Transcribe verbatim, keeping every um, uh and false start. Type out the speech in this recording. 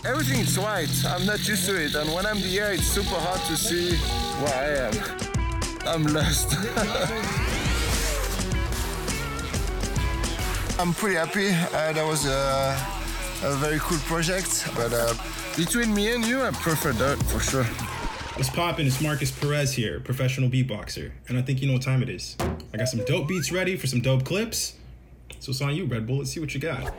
everything is white. I'm not used to it. And when I'm here, it's super hard to see where I am. I'm lost. I'm pretty happy. Uh, that was a, a very cool project. But uh, between me and you, I prefer that for sure. What's poppin'? It's Marcus Perez here, professional beatboxer. And I think you know what time it is. I got some dope beats ready for some dope clips. So it's on you, Red Bull. Let's see what you got.